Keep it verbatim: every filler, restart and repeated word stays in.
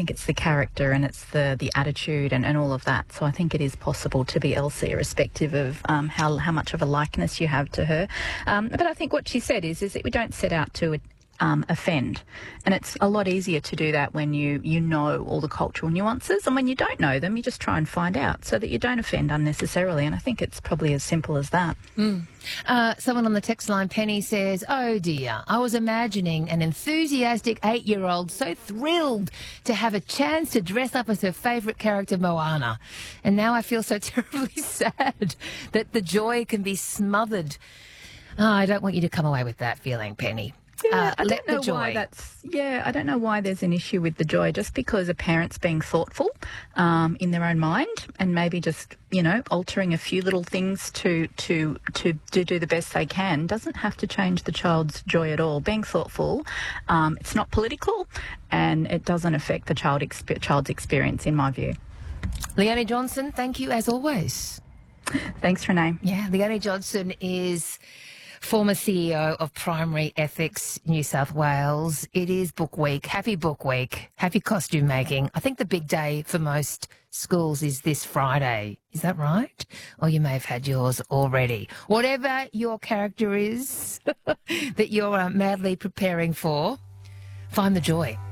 think it's the character and it's the, the attitude and, and all of that. So I think it is possible to be Elsie, irrespective of um, how how much of a likeness you have to her. Um, but I think what she said is is that we don't set out to Um, offend. And it's a lot easier to do that when you, you know all the cultural nuances, and when you don't know them, you just try and find out so that you don't offend unnecessarily. And I think it's probably as simple as that. Mm. Uh, someone on the text line, Penny, says, oh dear, I was imagining an enthusiastic eight-year-old so thrilled to have a chance to dress up as her favourite character, Moana. And now I feel so terribly sad that the joy can be smothered. Oh, I don't want you to come away with that feeling, Penny. Yeah, Uh, I let don't know the joy. why that's. Yeah, I don't know why there's an issue with the joy. Just because a parent's being thoughtful um, in their own mind, and maybe just you know altering a few little things to to to, to do the best they can, doesn't have to change the child's joy at all. Being thoughtful, um, it's not political, and it doesn't affect the child exp- child's experience, in my view. Leonie Johnson, thank you as always. Thanks, Renee. Yeah, Leonie Johnson is former C E O of Primary Ethics New South Wales. It is Book Week. Happy Book Week. Happy costume making. I think the big day for most schools is this Friday. Is that right? Or you may have had yours already. Whatever your character is that you're uh, madly preparing for, find the joy.